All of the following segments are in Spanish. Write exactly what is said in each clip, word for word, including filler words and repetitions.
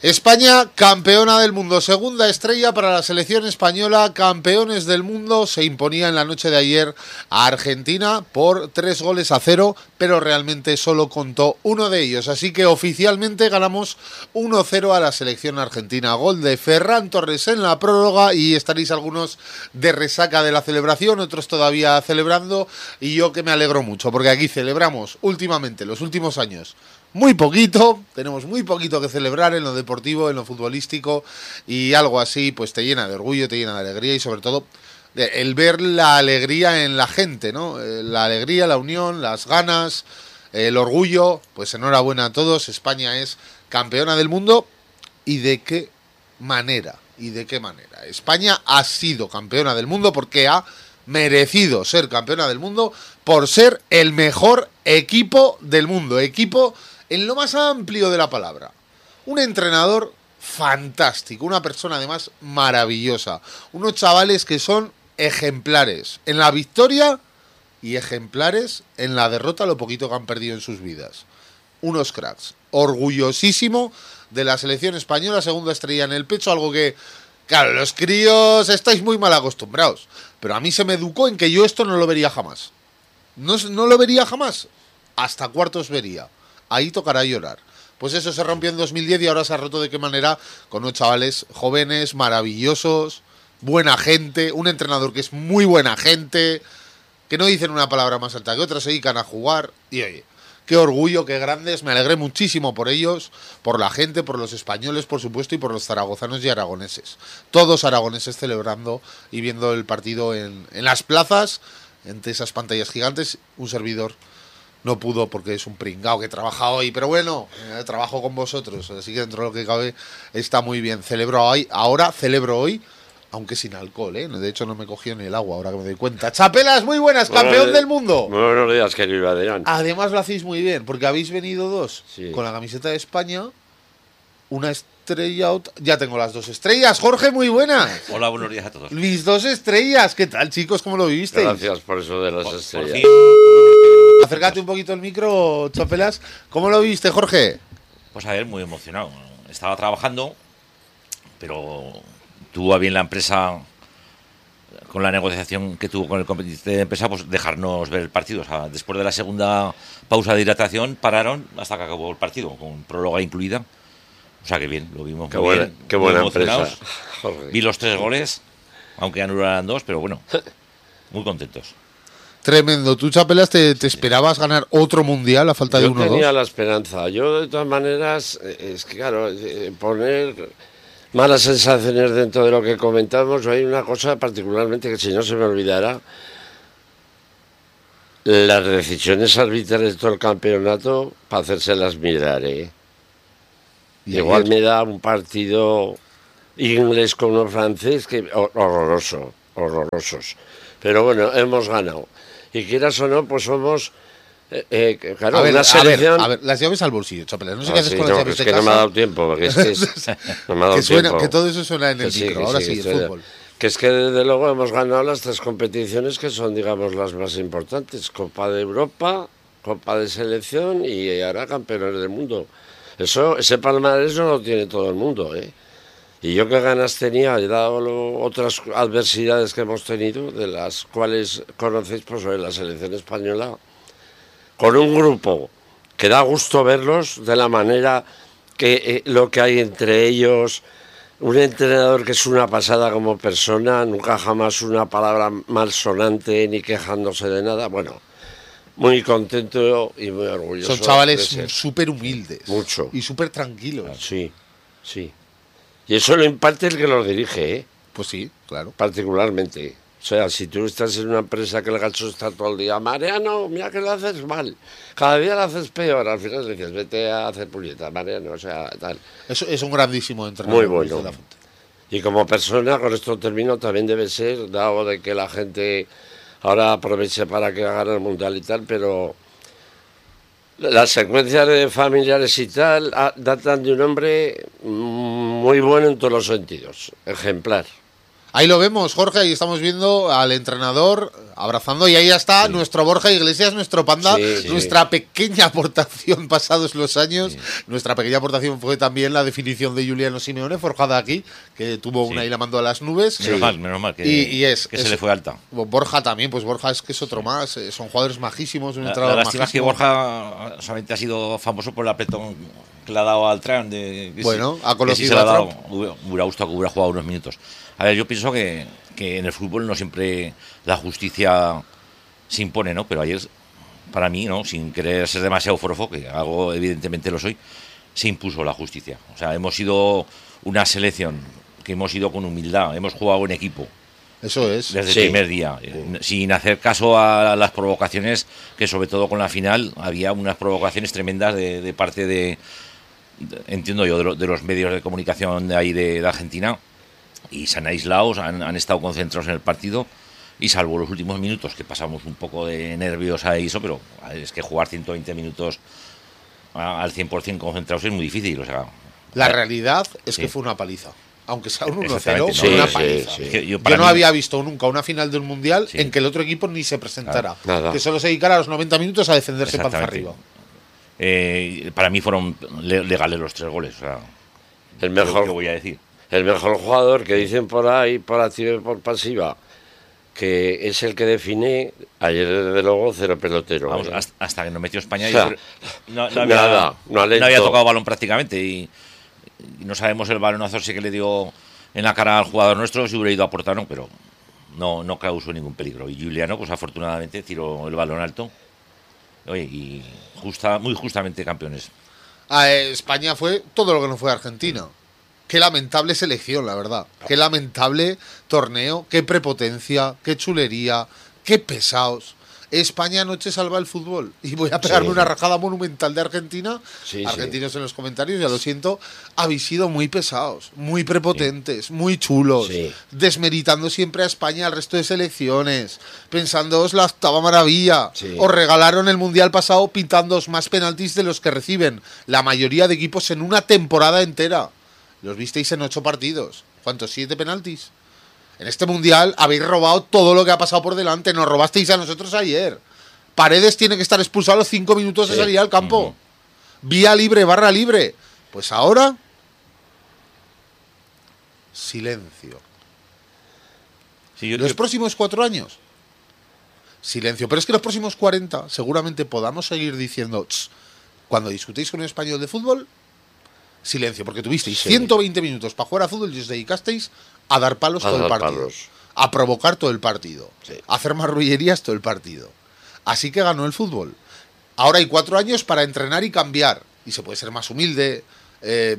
España, campeona del mundo, segunda estrella para la selección española, campeones del mundo, se imponía en la noche de ayer a Argentina por tres goles a cero, pero realmente solo contó uno de ellos, así que oficialmente ganamos uno cero a la selección argentina, gol de Ferran Torres en la prórroga y estaréis algunos de resaca de la celebración, otros todavía celebrando y yo que me alegro mucho, porque aquí celebramos últimamente, los últimos años, muy poquito, tenemos muy poquito que celebrar en lo deportivo, en lo futbolístico y algo así pues te llena de orgullo, te llena de alegría y sobre todo el ver la alegría en la gente, ¿no? La alegría, la unión, las ganas, el orgullo, pues enhorabuena a todos, España es campeona del mundo y de qué manera, y de qué manera. España ha sido campeona del mundo porque ha merecido ser campeona del mundo por ser el mejor equipo del mundo, equipo en lo más amplio de la palabra. Un entrenador fantástico, una persona además maravillosa, unos chavales que son ejemplares en la victoria y ejemplares en la derrota, lo poquito que han perdido en sus vidas. Unos cracks, orgullosísimo de la selección española, segunda estrella en el pecho, algo que, claro, los críos estáis muy mal acostumbrados, pero a mí se me educó en que yo esto no lo vería jamás. No, no lo vería jamás, hasta cuartos vería. Ahí tocará llorar. Pues eso se rompió en dos mil diez y ahora se ha roto de qué manera con unos chavales jóvenes, maravillosos, buena gente, un entrenador que es muy buena gente, que no dicen una palabra más alta que otra, se dedican a jugar y oye, qué orgullo, qué grandes, me alegré muchísimo por ellos, por la gente, por los españoles, por supuesto, y por los zaragozanos y aragoneses. Todos aragoneses celebrando y viendo el partido en, en las plazas, entre esas pantallas gigantes, un servidor no pudo porque es un pringao que trabaja hoy, pero bueno, eh, trabajo con vosotros, así que dentro de lo que cabe está muy bien. Celebro hoy, ahora celebro hoy, aunque sin alcohol, ¿eh? De hecho no me cogió ni el agua, ahora que me doy cuenta. Chapelas, muy buenas, bueno, campeón del mundo. Muy buenos días, querido Adrián. Además lo hacéis muy bien, porque habéis venido dos, sí, con la camiseta de España, una estrella, ya tengo las dos estrellas. Jorge, muy buenas. Hola, buenos días a todos. Mis dos estrellas, ¿qué tal, chicos? ¿Cómo lo vivisteis? Gracias por eso de las por, estrellas. Por Acércate un poquito el micro, Chapelas. ¿Cómo lo viste, Jorge? Pues a ver, muy emocionado. Estaba trabajando, pero tuvo a bien la empresa, con la negociación que tuvo con el comité de empresa, pues dejarnos ver el partido. O sea, después de la segunda pausa de hidratación, pararon hasta que acabó el partido, con próloga incluida. O sea, que bien, lo vimos qué muy buena, bien. Qué buena empresa. Jorge. Vi los tres goles, aunque anularan dos, pero bueno, muy contentos. Tremendo. ¿Tú, Chapelas, te, te esperabas ganar otro mundial a falta yo de uno o dos? Yo tenía la esperanza. Yo, de todas maneras, es que, claro, poner malas sensaciones dentro de lo que comentamos, hay una cosa particularmente que, si no se me olvidará, las decisiones arbitrales de todo el campeonato, para hacérselas mirar, ¿eh? Igual me da un partido inglés con uno francés que horroroso, horrorosos. Pero bueno, hemos ganado. Y quieras o no, pues somos... Eh, eh, claro, a, ver, una selección... a ver, a ver, las llaves al bolsillo, Chapelas. No sé ah, qué haces sí, con no, las llaves es de que casa. no me ha dado tiempo, porque es que, es, no me ha dado que, suena, tiempo. que todo eso suena en el que micro, sí, ahora sí, sí, el suena. fútbol. Que es que desde luego hemos ganado las tres competiciones que son, digamos, las más importantes. Copa de Europa, Copa de Selección y ahora campeones del mundo. Eso, ese palmarés no lo tiene todo el mundo, ¿eh? Y yo qué ganas tenía, he dado lo, otras adversidades que hemos tenido, de las cuales conocéis, pues sobre la selección española, con un grupo que da gusto verlos, de la manera que eh, lo que hay entre ellos, un entrenador que es una pasada como persona, nunca jamás una palabra malsonante ni quejándose de nada, bueno, muy contento y muy orgulloso. Son chavales súper humildes. Mucho. Y súper tranquilos. Sí, sí. Y eso lo imparte el que los dirige, ¿eh? Pues sí, claro. Particularmente. O sea, si tú estás en una empresa que el gacho está todo el día, Mariano, mira que lo haces mal. Cada día lo haces peor. Al final le dices, vete a hacer puñetas, Mariano, o sea, tal. Eso es un grandísimo entrenador. Muy bueno. De la Fuente. Y como persona, con esto termino, también debe ser, dado de que la gente ahora aproveche para que hagan el mundial y tal, pero las secuencias de familiares y tal datan de un hombre muy bueno en todos los sentidos, ejemplar. Ahí lo vemos, Jorge, ahí estamos viendo al entrenador abrazando y ahí ya está sí. nuestro Borja Iglesias, nuestro panda, sí, nuestra sí. pequeña aportación pasados los años. Sí. Nuestra pequeña aportación fue también la definición de Juliano Simeone, forjada aquí, que tuvo sí. una y la mandó a las nubes. Menos sí. mal, menos mal, que, y, y es, que es, se le fue alta. Borja también, pues Borja es que es otro más, eh, son jugadores majísimos. Un la la lástima es que Borja solamente ha sido famoso por el apretón que le ha dado al Tran. De, bueno, si, ha conocido si a dado, hubiera, hubiera gustado que hubiera jugado unos minutos. A ver, yo pienso que, que en el fútbol no siempre la justicia se impone, ¿no? Pero ayer, para mí, ¿no? Sin querer ser demasiado forofo, que algo evidentemente lo soy, se impuso la justicia. O sea, hemos sido una selección que hemos ido con humildad, hemos jugado en equipo. Eso es. Desde sí. el primer día, sin hacer caso a las provocaciones, que sobre todo con la final había unas provocaciones tremendas de, de parte de, de, entiendo yo, de, lo, de los medios de comunicación de ahí de, de Argentina. Y se han aislado, han, han estado concentrados en el partido y salvo los últimos minutos que pasamos un poco de nervios a eso, pero es que jugar ciento veinte minutos a, al cien por ciento concentrados es muy difícil. O sea, la realidad es sí. que fue una paliza. Aunque sea un uno cero, no, fue una sí, paliza. Sí, sí. Yo, yo no mí... había visto nunca una final del Mundial sí. en que el otro equipo ni se presentara. Nada. Que solo se dedicara a los noventa minutos a defenderse panza arriba. Eh, para mí fueron legales los tres goles. O sea, el mejor que voy a decir. El mejor jugador que dicen por ahí, por activa y por pasiva, que es el que define, ayer desde luego cero pelotero. Vamos, ¿eh? hasta, hasta que nos metió España, o sea, yo, no, no, había, nada, no, no había tocado balón prácticamente y, y no sabemos el balonazo sí que le dio en la cara al jugador nuestro, si hubiera ido a aportar, no, pero no, no causó ningún peligro. Y Juliano, pues afortunadamente, tiró el balón alto. Oye, y justa, muy justamente campeones. A España fue todo lo que no fue Argentina. Qué lamentable selección, la verdad. Qué lamentable torneo, qué prepotencia, qué chulería, qué pesados. España anoche salva el fútbol. Y voy a pegarme sí. una rajada monumental de Argentina. Sí, Argentinos sí. en los comentarios, ya lo siento. Habéis sido muy pesados, muy prepotentes, sí. muy chulos. Sí. Desmeritando siempre a España al resto de selecciones. Pensándoos la octava maravilla. Sí. Os regalaron el Mundial pasado pintándoos más penaltis de los que reciben la mayoría de equipos en una temporada entera. Los visteis en ocho partidos. ¿Cuántos? ¿Siete penaltis? En este Mundial habéis robado todo lo que ha pasado por delante. Nos robasteis a nosotros ayer. Paredes tiene que estar expulsado a los cinco minutos sí. de salir al campo. Uh-huh. Vía libre, barra libre. Pues ahora... silencio. Sí, yo, los yo... próximos cuatro años... silencio. Pero es que los próximos cuarenta seguramente podamos seguir diciendo... cuando discutéis con un español de fútbol... silencio, porque tuvisteis sí. ciento veinte minutos para jugar a fútbol y os dedicasteis a dar palos a todo dar el partido. Palos. A provocar todo el partido. Sí. A hacer marrullerías todo el partido. Así que ganó el fútbol. Ahora hay cuatro años para entrenar y cambiar. Y se puede ser más humilde, eh,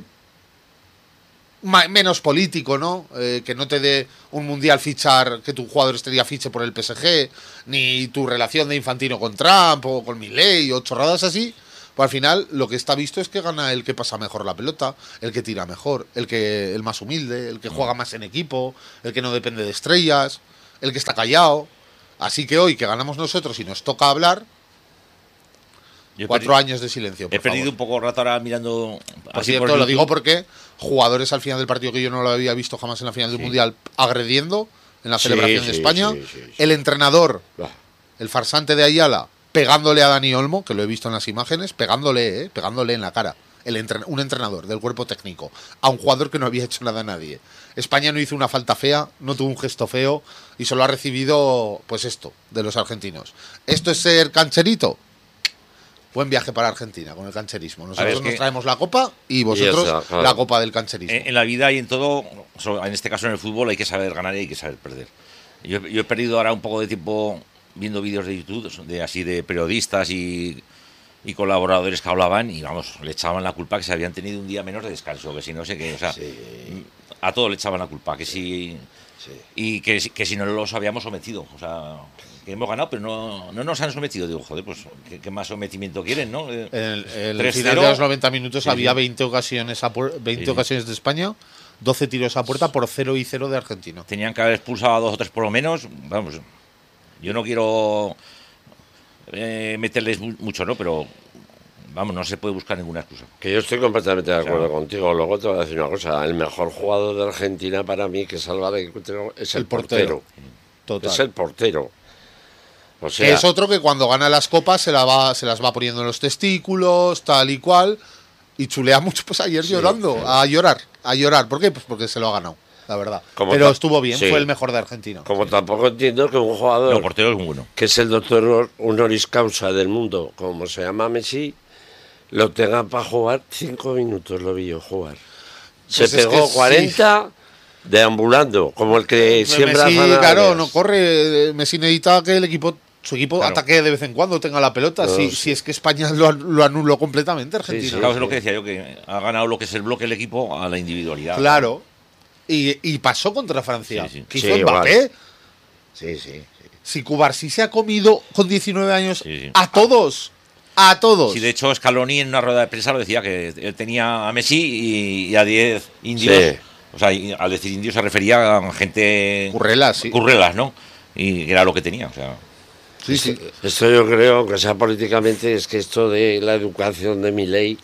ma- menos político, ¿no? Eh, que no te dé un mundial fichar, que tu jugador estrella fiche por el P S G, ni tu relación de Infantino con Trump o con Milei o chorradas así. Pues al final lo que está visto es que gana el que pasa mejor la pelota, el que tira mejor, el que el más humilde, el que juega más en equipo, el que no depende de estrellas, el que está callado. Así que hoy que ganamos nosotros y nos toca hablar, Yo cuatro perdido, años de silencio. Por he perdido favor. un poco rato ahora mirando. Por cierto, por lo digo porque jugadores al final del partido que yo no lo había visto jamás en la final del sí. Mundial agrediendo en la celebración sí, de España, sí, sí, sí. el entrenador, el farsante de Ayala, pegándole a Dani Olmo, que lo he visto en las imágenes, pegándole, ¿eh? pegándole en la cara. El entren- un entrenador del cuerpo técnico a un jugador que no había hecho nada a nadie. España no hizo una falta fea, no tuvo un gesto feo y solo ha recibido, pues esto, de los argentinos. ¿Esto es ser cancherito? Buen viaje para Argentina con el cancherismo. Nosotros ver, es que nos traemos la copa y vosotros y esa, claro. la copa del cancherismo. En, en la vida y en todo, en este caso en el fútbol, hay que saber ganar y hay que saber perder. Yo, yo he perdido ahora un poco de tiempo viendo vídeos de YouTube de así de periodistas y, y colaboradores que hablaban y vamos, le echaban la culpa que se habían tenido un día menos de descanso, que si no sé qué, o sea, sí. a todo le echaban la culpa, que si sí. y que, que si no los habíamos sometido, o sea, que hemos ganado, pero no, no nos han sometido. Digo, joder, pues ¿qué, qué más sometimiento quieren, no? En el, el final cero, de los noventa minutos sí, había veinte ocasiones a pu- veinte sí, ocasiones de España, doce tiros a puerta por cero y cero de Argentina. Tenían que haber expulsado a dos o tres por lo menos, vamos. Yo no quiero eh, meterles mucho, ¿no? Pero vamos, no se puede buscar ninguna excusa. Que yo estoy completamente de acuerdo Claro. contigo. Luego te voy a decir una cosa. El mejor jugador de Argentina para mí que salva de es el, El portero. portero. Total. Es el portero. O Que sea, es otro que cuando gana las copas se, la va, se las va poniendo en los testículos, tal y cual. Y chulea mucho, pues ayer Sí, llorando, sí. a llorar, a llorar. ¿Por qué? Pues porque se lo ha ganado, la verdad. Como Pero ta- estuvo bien, sí. fue el mejor de Argentina. como tampoco entiendo que un jugador No, portero es muy bueno. que es el doctor honoris causa del mundo, como se llama Messi, lo tenga para jugar cinco minutos, lo vi yo jugar. Se Pues es pegó que sí. cuarenta deambulando, como el que siembra Messi, zanahorias. claro, no corre. Messi necesita que el equipo, su equipo Claro. ataque de vez en cuando, tenga la pelota. No, si, sí. si es que España lo, an- lo anuló completamente, Argentina. Sí, Claro, es lo que decía yo, que ha ganado lo que es el bloque del equipo a la individualidad. Claro. Y, y pasó contra Francia. Sí, sí. ¿Qué Sí, hizo Mbappé? igual. Sí, sí. sí. Si Cubarsí se ha comido con diecinueve años Sí, sí. a todos. A todos. Sí, de hecho, Scaloni en una rueda de prensa lo decía, que él tenía a Messi y, y a diez indios. Sí. O sea, y al decir indios se refería a gente... Currelas, sí. Currelas, ¿no? Y era lo que tenía, o sea... Sí, sí. Esto yo creo, aunque sea políticamente, es que esto de la educación de mi ley,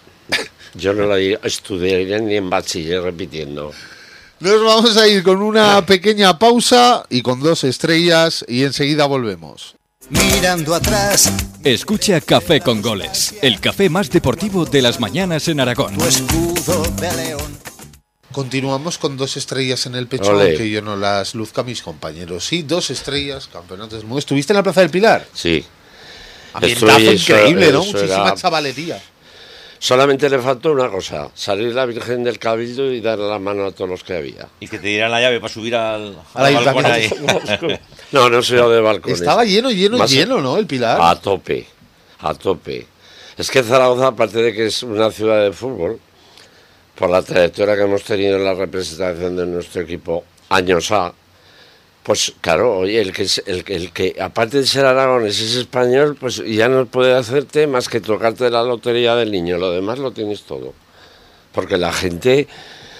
yo no la estudiaría ni en bachiller repitiendo. Nos vamos a ir con una pequeña pausa y con dos estrellas y enseguida volvemos. Mirando atrás, Escucha Café con Goles, el café más deportivo de las mañanas en Aragón. tu escudo de león. Continuamos con dos estrellas en el pecho, Ole. aunque yo no las luzca a mis compañeros. Sí, dos estrellas, campeonatos del mundo. ¿Estuviste en la Plaza del Pilar? Sí. Ambientazo Estoy- eso- increíble, ¿no? eso Muchísima era- chavalería. Solamente le faltó una cosa, salir la Virgen del Cabildo y darle la mano a todos los que había. Y que te dieran la llave para subir al, Al al balcón ahí. ayuntamiento. No, no soy yo de balcones. Estaba lleno, lleno, Más- lleno, ¿no? El Pilar. A tope, a tope. Es que Zaragoza, aparte de que es una ciudad de fútbol, por la trayectoria que hemos tenido en la representación de nuestro equipo años A, pues claro, oye, el que, es- el, que- el que aparte de ser aragonés es español, pues ya no puede hacerte más que tocarte la lotería del niño, lo demás lo tienes todo. Porque la gente,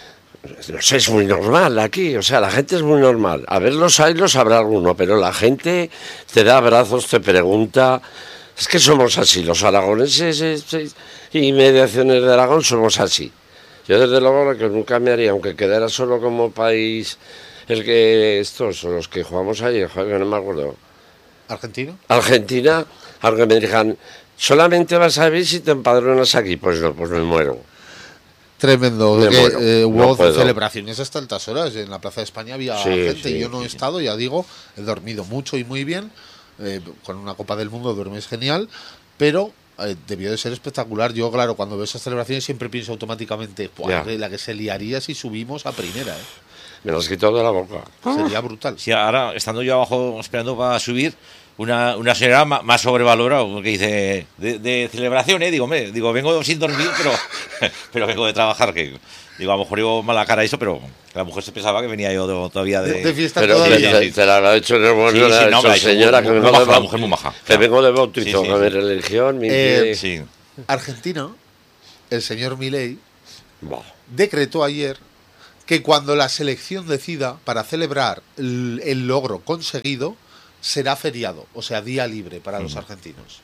no sé, es muy normal aquí, o sea, la gente es muy normal. A ver, los hay, los habrá alguno, pero la gente te da abrazos, te pregunta. Es que somos así, los aragoneses es- es- y mediaciones de Aragón somos así. Yo desde luego lo que nunca me haría, aunque quedara solo como país, el que estos son los que jugamos ayer, joder, que no me acuerdo. ¿Argentino? Argentina, aunque me digan, solamente vas a ver si te empadronas aquí, pues no, pues me muero. Tremendo. Me que, muero, eh, no hubo puedo. celebraciones hasta altas horas. En la Plaza de España había Sí, gente. sí, Yo no he sí. estado, ya digo, he dormido mucho y muy bien. Eh, con una Copa del Mundo duermes genial, pero eh, debió de ser espectacular. Yo, claro, cuando veo esas celebraciones siempre pienso automáticamente, "Buah, Ya. la que se liaría si subimos a primera, ¿eh? Me las quitado de la boca. Sería brutal. Sí, ahora, estando yo abajo esperando para subir, una, una señora ma- más sobrevalorada que dice, de, de celebración, ¿eh? Digo, me, digo, vengo sin dormir, pero, pero vengo de trabajar, que digo, a lo mejor llevo mala cara eso, pero la mujer se pensaba que venía yo de- todavía de... De, de fiesta Pero todavía. te, te, te la habrá hecho en el bueno, Sí, le sí, ha no, dicho, me la ha dicho señora, muy- que muy vengo maja, de la bau- mujer muy maja, que claro. vengo de bautizo, Sí, sí, a sí. mi religión, mi Eh, pie. Sí. Argentina, el señor Milei Buah. decretó ayer que cuando la selección decida para celebrar el, el logro conseguido, será feriado, o sea, día libre para los argentinos.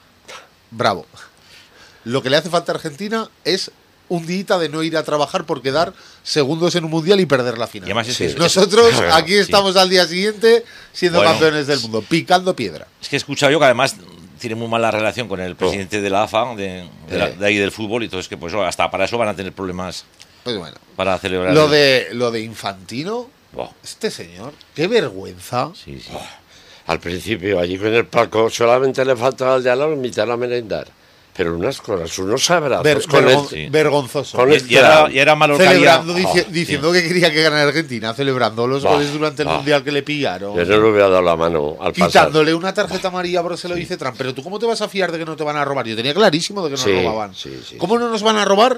Bravo. Lo que le hace falta a Argentina es un día de no ir a trabajar por quedar segundos en un mundial y perder la final. Y además es Sí. que- Nosotros Claro, aquí sí. estamos al día siguiente siendo Bueno. campeones del mundo, picando piedra. Es que he escuchado yo que además tiene muy mala relación con el presidente de la A F A, de, de, la- Eh. de ahí del fútbol, y entonces que pues hasta para eso van a tener problemas Pues bueno, para celebrar. lo el- de, lo de Infantino, Buah, este señor, qué vergüenza. sí, sí. Al principio, allí con el palco, solamente le faltaba al de al lado invitar a merendar. Pero unas cosas, unos abrazos Ver- con vergon- sí. vergonzoso. Con Y, el- y era, y era malo que había- Celebrando, dici- Oh, diciendo que quería que ganara Argentina, celebrando los Bah, goles durante el bah. mundial que le pillaron. Yo no le hubiera dado la mano al pasar. Quitándole una tarjeta amarilla porque se lo dice Trump. Pero tú, ¿cómo te vas a fiar de que no te van a robar? Yo tenía clarísimo de que nos Sí, robaban. sí, sí, ¿Cómo no nos van a robar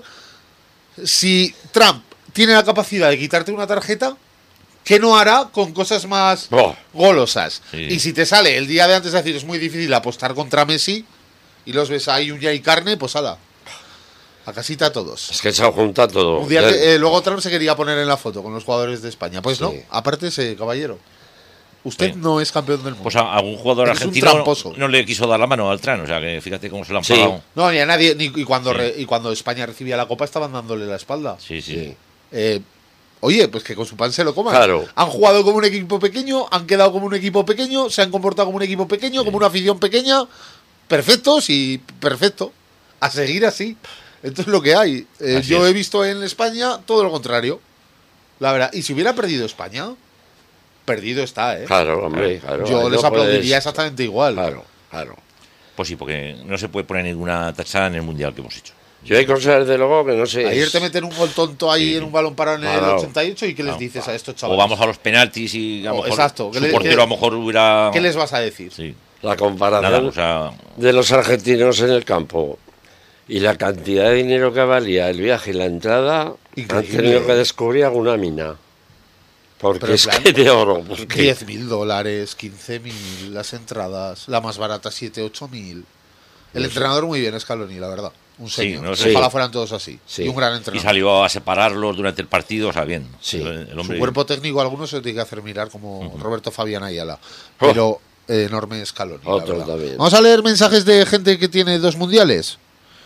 si Trump tiene la capacidad de quitarte una tarjeta? ¿Qué no hará con cosas más Oh. golosas? Sí. Y si te sale el día de antes de decir es muy difícil apostar contra Messi y los ves ahí uña y carne, pues ala. A casita a todos. Es que se junta todo. Un día Ya- que, eh, luego Trump se quería poner en la foto con los jugadores de España. Pues no, Sí. aparte ese caballero. Usted Sí. no es campeón del mundo. Pues a algún jugador Eres un argentino tramposo. no le quiso dar la mano al Tran, o sea que fíjate cómo se lo han Sí. pagado. No, ni a nadie. Ni, y, cuando Sí. re- y cuando España recibía la copa estaban dándole la espalda. Sí, sí. Sí. Eh, oye, pues que con su pan se lo coman. Claro. Han jugado como un equipo pequeño, han quedado como un equipo pequeño, se han comportado como un equipo pequeño, como una afición pequeña. Perfectos y perfecto. A seguir así. Esto es lo que hay. Eh, Así yo es. he visto en España todo lo contrario. La verdad. Y si hubiera perdido España, perdido está, ¿eh? Claro, hombre, claro. Yo ahí les no aplaudiría puedes- exactamente igual. Claro, claro. Pues sí, porque no se puede poner ninguna tachada en el mundial que hemos hecho. Yo hay cosas, desde luego, que no sé. Ayer es- te meten un gol tonto ahí Sí. en un balón parado en el Claro. ochenta y ocho y ¿qué les Claro. dices a estos O chavales? vamos a los penaltis y a lo O- mejor exacto, que su le- portero que- a lo mejor hubiera... ¿Qué les vas a decir? Sí, La comparación nada, o sea... de los argentinos en el campo y la cantidad de dinero que valía el viaje y la entrada, Increíble. han tenido que descubrir alguna mina. Porque Pero en es plan, que de oro. Porque diez mil dólares, quince mil las entradas, la más barata siete, ocho mil. El entrenador muy bien, Scaloni, la verdad. Un Sí, señor. no sé. Ojalá fueran todos así. Sí. Y un gran Y entrenador. salió a separarlos durante el partido, o sea, bien. Sí. El, el hombre... Su cuerpo técnico, algunos se tiene que hacer mirar como Roberto Fabián Ayala. Oh. Pero eh, enorme Scaloni. la Otro verdad. también. Vamos a leer mensajes de gente que tiene dos mundiales.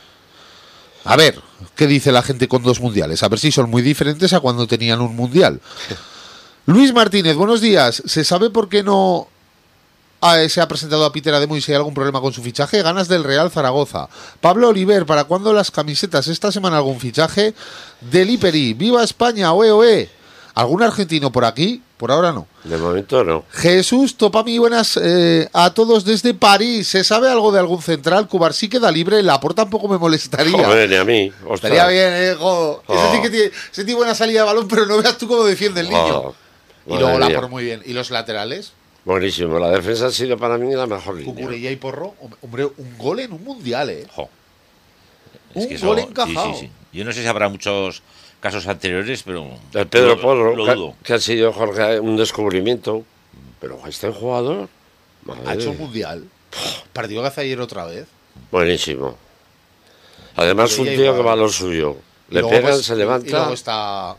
A ver, ¿qué dice la gente con dos mundiales? A ver si son muy diferentes a cuando tenían un mundial. Luis Martínez, buenos días. ¿Se sabe por qué no ah, se ha presentado a Peter Ademo y si hay algún problema con su fichaje? Ganas del Real Zaragoza. Pablo Oliver, ¿para cuándo las camisetas? ¿Esta semana algún fichaje? Del Iperi, ¡viva España! ¡Oe, oe! ¿Algún argentino por aquí? Por ahora no. de momento no. Jesús Topami, buenas eh, a todos desde París. ¿Se sabe algo de algún central? Cubarsí queda libre, la por tampoco me molestaría. Joder, ni a mí. ostras. Estaría bien, eh, jo. Ese Oh. sí que tiene, ese tiene buena salida de balón, pero no veas tú cómo defiende el niño. Oh, y luego madre la mía. por muy bien. ¿Y los laterales? Buenísimo. La defensa ha sido para mí la mejor línea. Cucurella y Porro. Hombre, un gol en un mundial, ¿eh? Jo. Un que gol sí, encajado. sí, sí. Yo no sé si habrá muchos casos anteriores, pero... El Pedro lo- Porro, Lo que, dudo. que ha sido, Jorge, un descubrimiento. Pero este jugador. Ha madre. hecho un mundial. Partido que hace ayer otra vez. Buenísimo. Además, un Ella tío igual. que va a lo suyo. Y Le luego, pegan, pues, se y- Y levanta. luego está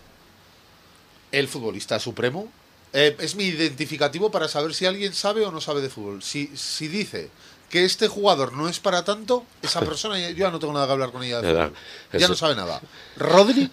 el futbolista supremo. Eh, es mi identificativo para saber si alguien sabe o no sabe de fútbol. Si, si dice que este jugador no es para tanto, esa persona ya- yo ya no tengo nada que hablar con ella de Era- fútbol. Ya ese- no sabe nada. Rodri,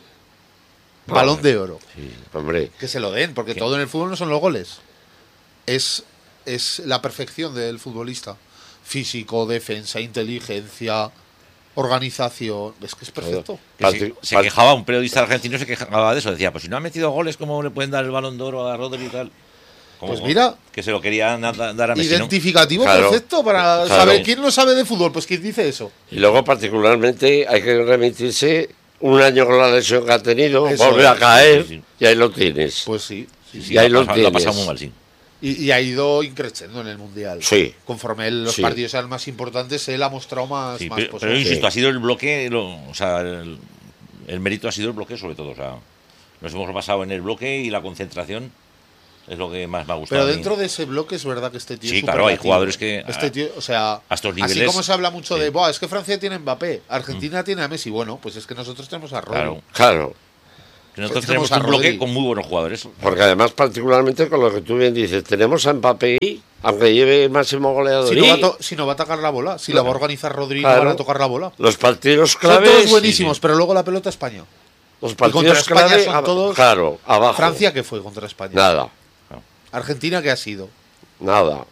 balón de oro. Hombre, Que se lo den, porque todo en el fútbol no son los goles. Es, es la perfección del futbolista. Físico, defensa, inteligencia, organización. Es que es perfecto. Que Parti- se, se part- quejaba, un periodista argentino se quejaba de eso. Decía, pues si no ha metido goles, ¿cómo le pueden dar el balón de oro a Rodri y tal? Como Pues mira. Que se lo querían da- dar a Messi, ¿no? Identificativo Claro. perfecto para Claro. saber quién no sabe de fútbol. Pues quién dice eso. y luego particularmente hay que remitirse un año con la lesión que ha tenido, Eso vuelve a es. caer Sí, sí. y ahí lo tienes. Pues sí. sí, sí. y ahí la lo pasa- la ha pasado tienes. muy mal, sí. Y, y ha ido increciendo en el mundial. Sí. Conforme el- los Sí. partidos sean más importantes, él ha mostrado más, Sí, más pero, cosas. pero insisto, Sí. ha sido el bloque, lo- o sea, el, el mérito ha sido el bloque sobre todo. O sea, nos hemos basado en el bloque y la concentración es lo que más me ha gustado. Pero a mí. dentro de ese bloque es verdad que este tío Sí, es claro, hay superlativo. jugadores que, Este tío, o sea, a estos así niveles, como se habla mucho sí. de, Buah, es que Francia tiene a Mbappé, Argentina tiene a Messi. Bueno, pues es que nosotros tenemos a Rodri. Claro. Claro, Que nosotros tenemos tenemos a un bloque Rodri. con muy buenos jugadores. porque además particularmente con lo que tú bien dices, tenemos a Mbappé, aunque lleve el máximo goleador. Si no, y va a to- si no va a atacar la bola, si la va a organizar Rodri, no Claro. van a tocar la bola. los partidos Son claves. todos buenísimos, sí. pero luego la pelota España. Los contra partidos España clave, son ab- todos- claro, abajo. Francia, ¿qué fue contra España? Nada, Argentina, ¿qué ha sido? nada.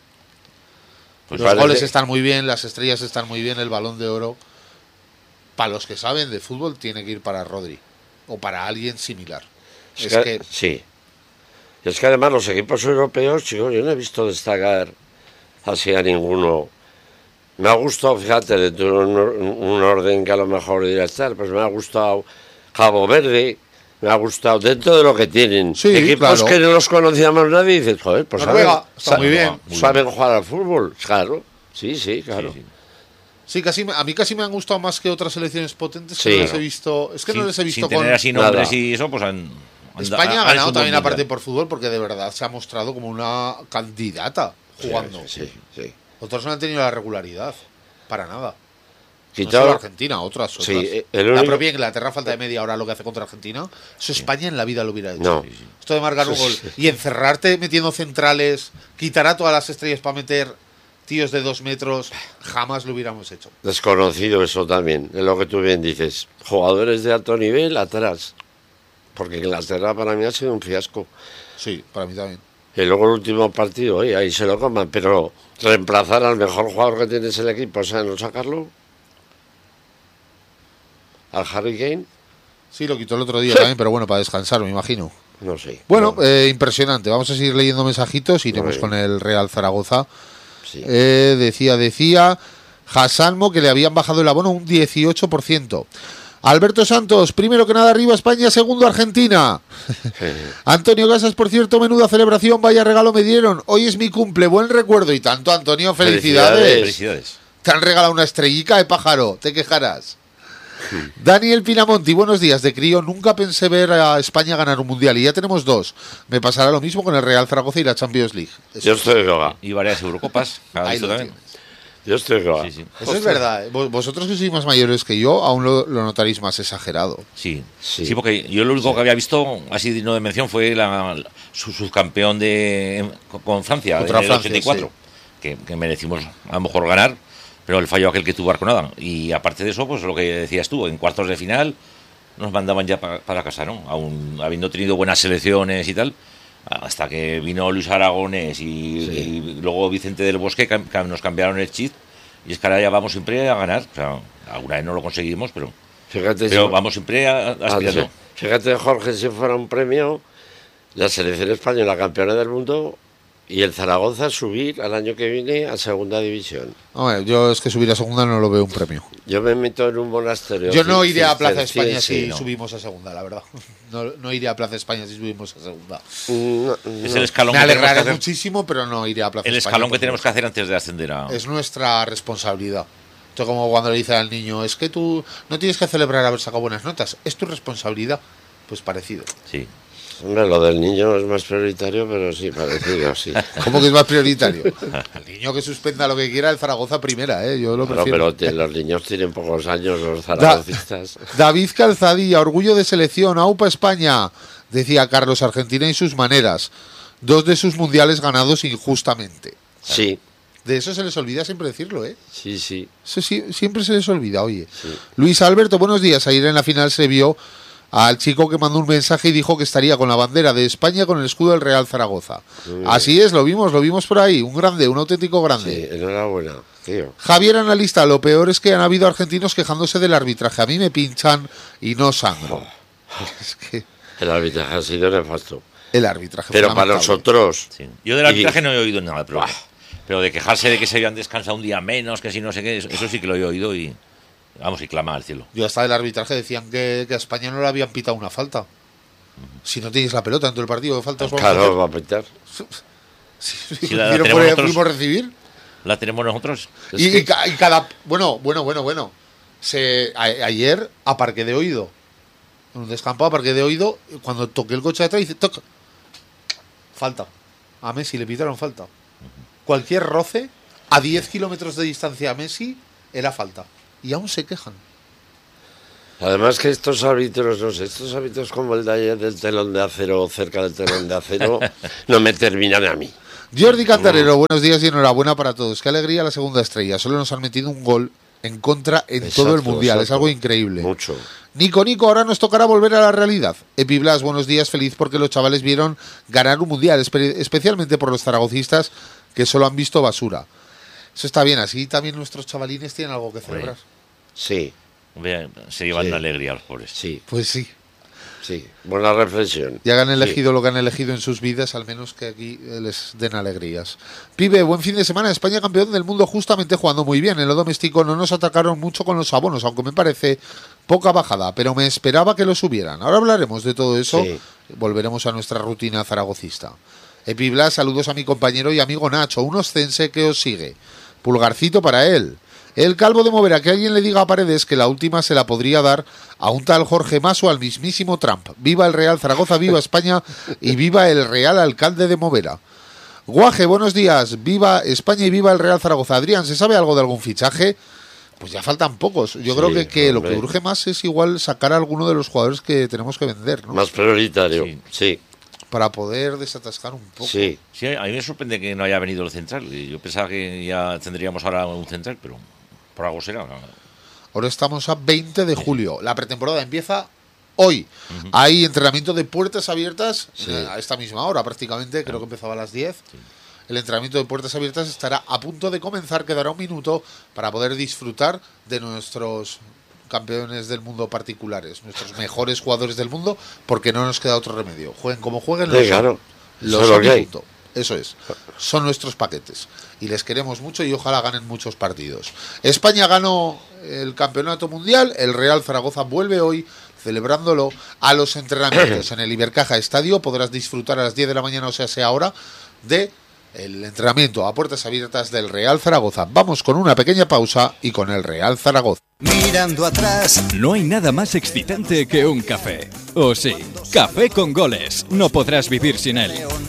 Pues Los parece- goles están muy bien, las estrellas están muy bien, el balón de oro. Para los que saben de fútbol, tiene que ir para Rodri. O para alguien similar. Es, Es que, que sí. Y es que además los equipos europeos, chicos, yo no he visto destacar así a ninguno. Me ha gustado, fíjate, de tu- un, un orden que a lo mejor diría estar, pues me ha gustado Cabo Verde, me ha gustado dentro de lo que tienen. Sí, Equipos claro. que no los conocíamos nadie y dices, joder, pues Noruega, saben, está sa- muy bien. saben jugar al fútbol, claro. Sí, sí, claro. Sí, sí. sí, casi me- a mí casi me han gustado más que otras selecciones potentes Sí. que no les he visto. Es que no sin, les he visto sin con. tener así nombres Nada. y eso, pues han. han- España han ha hecho ganado un también buen aparte mundial. por fútbol porque de verdad se ha mostrado como una candidata jugando. Sí, sí. Otros no han tenido la regularidad. Para nada. Quitado, no solo Argentina, otras, otras. Sí, el La único... propia Inglaterra, falta de media hora lo que hace contra Argentina. Eso España en la vida lo hubiera hecho. No. Esto de marcar un gol y encerrarte metiendo centrales, quitar a todas las estrellas para meter tíos de dos metros, jamás lo hubiéramos hecho. Desconocido eso también, es lo que tú bien dices. Jugadores de alto nivel atrás. Porque Inglaterra para mí ha sido un fiasco. Sí, para mí también. Y luego el último partido, oye, ahí se lo coman. Pero reemplazar al mejor jugador que tienes el equipo, o sea, no sacarlo. Al Harry Kane, Sí, lo quitó el otro día también, pero bueno, para descansar, me imagino. no sé. Bueno, No, eh, impresionante. Vamos a seguir leyendo mensajitos y iremos Muy con el Real Zaragoza. sí. Eh, decía, decía Hassanmo que le habían bajado el abono un dieciocho por ciento. Alberto Santos, primero que nada arriba España, segundo Argentina. Antonio Casas, por cierto, menuda celebración, vaya regalo me dieron. Hoy es mi cumple, buen recuerdo. Y tanto, Antonio, felicidades. Felicidades. Felicidades. Te han regalado una estrellica de pájaro, te quejarás. Daniel Pinamonti, buenos días. De crío nunca pensé ver a España ganar un mundial y ya tenemos dos. Me pasará lo mismo con el Real Zaragoza y la Champions League. Eso, Yo estoy de yoga. Y varias Eurocopas. ¿Ha ahí visto lo también? tienes. Yo estoy de yoga. Sí, sí. Eso es verdad. ¿eh? Vos- Vosotros que sois más mayores que yo, aún lo, lo notaréis más exagerado. Sí. Sí. sí, porque yo lo único que había visto, así digno de mención, fue la, su subcampeón de, con- con Francia, Contra en el Francia, ochenta y cuatro, que, que merecimos a lo mejor ganar, pero el fallo aquel que tuvo Arconada. Y aparte de eso, pues lo que decías tú, en cuartos de final nos mandaban ya pa- para casa, ¿no? Aún habiendo tenido buenas selecciones y tal, hasta que vino Luis Aragonés y, Sí. y luego Vicente del Bosque, cam- cam- nos cambiaron el chip. Y es que ahora ya vamos siempre a ganar. O sea, alguna vez no lo conseguimos, pero, Fíjate, pero si- vamos siempre a- Ah, aspirando. sí. Fíjate, Jorge, si fuera un premio, la selección española campeona del mundo y el Zaragoza subir al año que viene a segunda división. Hombre, yo es que subir a segunda no lo veo un premio. Yo me meto en un monasterio. Yo no ci- iré a Plaza España cisterciense, si no. subimos a segunda, la verdad. No, no iré a Plaza España si subimos a segunda. No, Es no. el escalón Me que tenemos que alegraré hacer, muchísimo, pero no iré a Plaza el España. escalón que porque tenemos que hacer antes de ascender a. Es nuestra responsabilidad. Esto como cuando le dice al niño, es que tú no tienes que celebrar haber sacado buenas notas, es tu responsabilidad. Pues parecido. Sí. Hombre, lo del niño es más prioritario, pero sí, parecido, sí. ¿Cómo que es más prioritario? El niño que suspenda lo que quiera, el Zaragoza primera, ¿eh? Yo lo Claro, prefiero. pero te- los niños tienen pocos años, los zaragocistas. David Calzadilla, orgullo de selección, AUPA España, decía Carlos, Argentina y sus maneras. Dos de sus mundiales ganados injustamente. Sí, De eso se les olvida siempre decirlo, ¿eh? sí, sí. Eso sí- siempre se les olvida, oye. Sí. Luis Alberto, buenos días. Ayer en la final se vio al chico que mandó un mensaje y dijo que estaría con la bandera de España con el escudo del Real Zaragoza. Muy bien. Así es, lo vimos, lo vimos por ahí. Un grande, un auténtico Sí, grande. enhorabuena, tío. Javier Analista, lo peor es que han habido argentinos quejándose del arbitraje. A mí me pinchan y no sangro. Es que El arbitraje ha sido nefasto. el arbitraje Pero fue para lamentable. nosotros, Sí. Yo del Y- arbitraje no he oído nada, pero, Buah. pero de quejarse de que se habían descansado un día menos, que si no sé qué, eso, eso sí que lo he oído y vamos, y clama al cielo. Yo hasta del arbitraje decían que, que a España no le habían pitado una falta. Si no tienes la pelota en todo el partido, ¿qué faltas vamos a hacer? claro, va a petar. Si, Si la- la ¿quieren tenemos por- nosotros. fuimos a recibir? ¿La tenemos nosotros? Es Y, que- y ca- y cada. Bueno, bueno, bueno, bueno. Se, a- ayer a parque de oído. En un descampado a parque de oído. Cuando toqué el coche de atrás, dice: toca. Falta. A Messi le pitaron falta. Cualquier roce a diez kilómetros de distancia a Messi era falta. Y aún se quejan. Además que estos árbitros, no sé, estos árbitros como el de ayer del telón de acero o cerca del telón de acero, no me terminan a mí. Jordi Cantarero, buenos días y enhorabuena para todos. Qué alegría la segunda estrella. Solo nos han metido un gol en contra en Exacto, todo el mundial. Es exacto. algo increíble. Mucho. Nico, Nico, ahora nos tocará volver a la realidad. Epi Blas, buenos días, feliz porque los chavales vieron ganar un mundial, espe- especialmente por los zaragocistas que solo han visto basura. Eso está bien, así también nuestros chavalines tienen algo que celebrar. Sí, Ve- Se llevan Sí. una alegría los pobres. sí, Pues sí, sí. Buena reflexión. ya que han elegido lo que han elegido en sus vidas, al menos que aquí eh, les den alegrías. Pibe, buen fin de semana, España campeón del mundo justamente jugando muy bien. En lo doméstico no nos atacaron mucho con los abonos, aunque me parece poca bajada, pero me esperaba que lo subieran. Ahora hablaremos de todo eso, Sí. volveremos a nuestra rutina zaragocista. Epi Blas, saludos a mi compañero y amigo Nacho, un oscense que os sigue. Pulgarcito para él. El calvo de Movera, que alguien le diga a Paredes que la última se la podría dar a un tal Jorge Mas o al mismísimo Trump. Viva el Real Zaragoza, viva España y viva el Real Alcalde de Movera. Guaje, buenos días. Viva España y viva el Real Zaragoza. Adrián, ¿se sabe algo de algún fichaje? pues ya faltan pocos. Yo Sí, creo que, que lo hombre. que urge más es igual sacar a alguno de los jugadores que tenemos que vender, ¿no? Más prioritario, Sí. sí, Para poder desatascar un poco. sí. Sí, a mí me sorprende que no haya venido el central. Yo pensaba que ya tendríamos ahora un central, pero por algo será. Ahora estamos a veinte de julio. La pretemporada empieza hoy. Hay entrenamiento de puertas abiertas Sí. eh, a esta misma hora prácticamente. Creo que empezaba a las diez. El entrenamiento de puertas abiertas estará a punto de comenzar. Quedará un minuto para poder disfrutar de nuestros campeones del mundo particulares, nuestros mejores jugadores del mundo, porque no nos queda otro remedio. Jueguen como jueguen, Sí, los claro. son. Eso Los es lo son y que hay. punto. Eso es. Son nuestros paquetes. Y les queremos mucho y ojalá ganen muchos partidos. España ganó el campeonato mundial. El Real Zaragoza vuelve hoy celebrándolo a los entrenamientos en el Ibercaja Estadio. Podrás disfrutar a las diez de la mañana, o sea, sea ahora, de el entrenamiento a puertas abiertas del Real Zaragoza. Vamos con una pequeña pausa y con el Real Zaragoza. Mirando atrás, No hay nada más excitante que un café. ¿O sí? Café con goles. No podrás vivir sin él. León.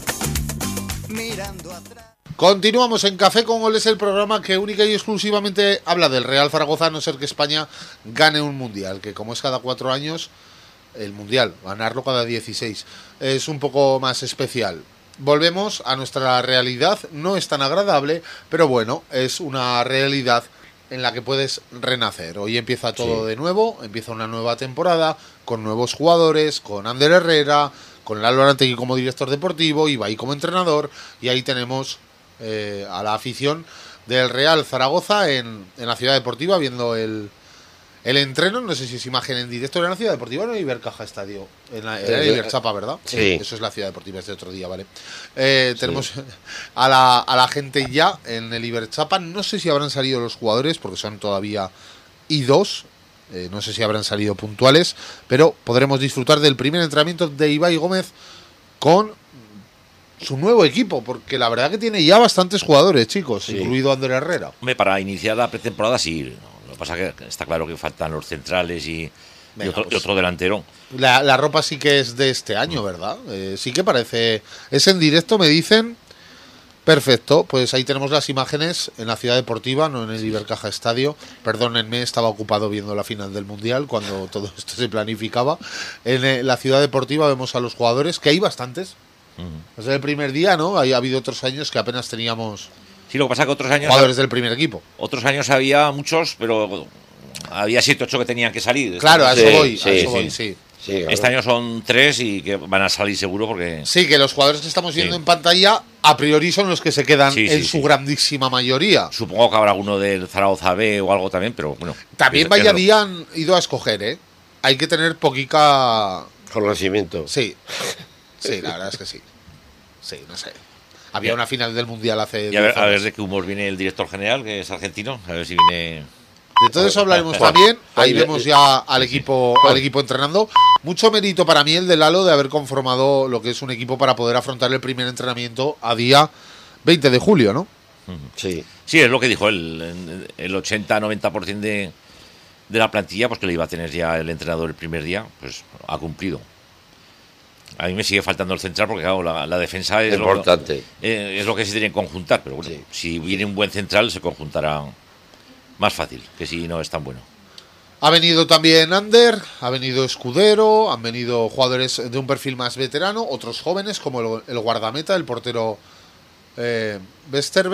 Mirando atrás. Continuamos en Café con Goles, el programa que única y exclusivamente habla del Real Zaragoza, a no ser que España gane un mundial, que como es cada cuatro años, el mundial, ganarlo cada dieciséis, es un poco más especial. Volvemos a nuestra realidad, no es tan agradable, pero bueno, es una realidad en la que puedes renacer. Hoy empieza todo Sí. de nuevo, empieza una nueva temporada, con nuevos jugadores, con Ander Herrera, con Lalo Arantegui como director deportivo, Ibai como entrenador, y ahí tenemos eh, a la afición del Real Zaragoza en, en la Ciudad Deportiva viendo el, el entreno. No sé si es imagen en directo, era en la Ciudad Deportiva o en el Ibercaja Estadio, en la, era el Eh, Iberchapa, ¿verdad? sí. Eso es la Ciudad Deportiva, es de otro día, vale. Eh, tenemos a la, a la gente ya en el Iberchapa. No sé si habrán salido los jugadores porque son todavía I dos. Eh, no sé si habrán salido puntuales, pero podremos disfrutar del primer entrenamiento de Ibai Gómez con su nuevo equipo, porque la verdad que tiene ya bastantes jugadores, chicos, Sí. incluido Ander Herrera. Hombre, para iniciar la pretemporada sí. Lo que pasa es que está claro que faltan los centrales y, y Venga, otro, pues. y otro delantero. La, la ropa sí que es de este año, ¿verdad? Eh, sí que parece... Es en directo, me dicen. Perfecto, pues ahí tenemos las imágenes en la Ciudad Deportiva, no en el Ibercaja Estadio. Perdónenme, estaba ocupado viendo la final del Mundial cuando todo esto se planificaba. En eh, la Ciudad Deportiva vemos a los jugadores, que hay bastantes. Desde el primer día, ¿no? Hay, ha habido otros años que apenas teníamos Sí, lo que pasa es que otros años, jugadores del primer equipo. otros años había muchos, pero había siete ocho que tenían que salir. Claro, a Sí, eso voy, a sí, eso sí. voy, sí. Sí, claro. Este año son tres y que van a salir seguro porque... Sí, que los jugadores que estamos viendo Sí. en pantalla a priori son los que se quedan Sí, en sí, su sí. grandísima mayoría. Supongo que habrá alguno del Zaragoza B o algo también, pero bueno. También es- vaya es lo- día han ido a escoger, ¿eh? Hay que tener poquica... Conocimiento. Sí, sí, la verdad es que sí. Sí, no sé. Había una final del Mundial hace... Y a ver, diez a ver años. de qué humor viene el director general, que es argentino. A ver si viene... De todo eso hablaremos también. Ahí Ahí- vemos ya al equipo, al equipo entrenando. Mucho mérito para mí el de Lalo de haber conformado lo que es un equipo para poder afrontar el primer entrenamiento a día veinte de julio, ¿no? Sí. Sí, es lo que dijo él. El ochenta noventa por ciento de, de la plantilla, pues que lo iba a tener ya el entrenador el primer día, pues ha cumplido. A mí me sigue faltando el central porque, claro, la, la defensa es lo, Importante. eh, es lo que se tiene que conjuntar. Pero bueno, Sí. si viene un buen central, se conjuntará más fácil que si no es tan bueno. Ha venido también Ander, ha venido Escudero, han venido jugadores de un perfil más veterano, otros jóvenes como el, el guardameta, el portero eh, Westerberg.